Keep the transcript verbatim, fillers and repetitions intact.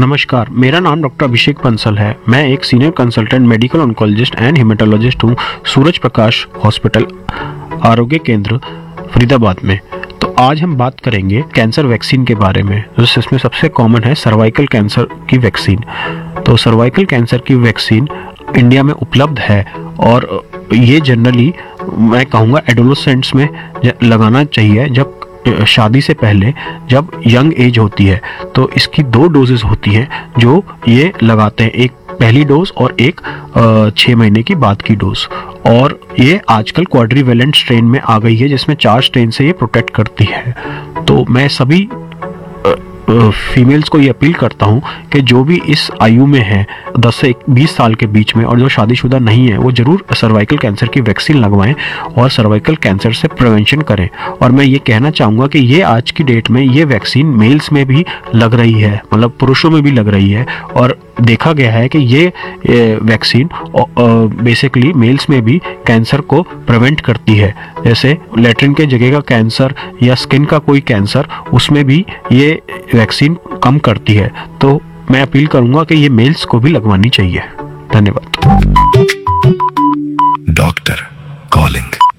नमस्कार, मेरा नाम डॉक्टर अभिषेक बंसल है। मैं एक senior consultant medical oncologist and haematologist हूँ सूरज प्रकाश हॉस्पिटल आरोग्य केंद्र फरीदाबाद में। तो आज हम बात करेंगे कैंसर वैक्सीन के बारे में। जिसमें सबसे कॉमन है सर्वाइकल कैंसर की वैक्सीन। तो सर्वाइकल कैंसर की वैक्सीन इंडिया में उपलब्ध है और ये जनरली मैं कहूँगा एडोलेसेंट्स में लगाना चाहिए, जब शादी से पहले, जब यंग एज होती है। तो इसकी दो डोजेस होती हैं जो ये लगाते हैं, एक पहली डोज और एक छः महीने की बाद की डोज। और ये आजकल क्वाड्रीवेलेंट स्ट्रेन में आ गई है, जिसमें चार स्ट्रेन से ये प्रोटेक्ट करती है। तो मैं सभी फीमेल्स को ये अपील करता हूँ कि जो भी इस आयु में है दस से बीस साल के बीच में और जो शादीशुदा नहीं है, वो जरूर सर्वाइकल कैंसर की वैक्सीन लगवाएं और सर्वाइकल कैंसर से प्रिवेंशन करें। और मैं ये कहना चाहूँगा कि ये आज की डेट में ये वैक्सीन मेल्स में भी लग रही है, मतलब पुरुषों में भी लग रही है। और देखा गया है कि ये वैक्सीन बेसिकली मेल्स में भी कैंसर को प्रिवेंट करती है। जैसे लेट्रिन के जगह का कैंसर या स्किन का कोई कैंसर, उसमें भी ये वैक्सीन कम करती है। तो मैं अपील करूंगा कि ये मेल्स को भी लगवानी चाहिए। धन्यवाद। Doctor calling.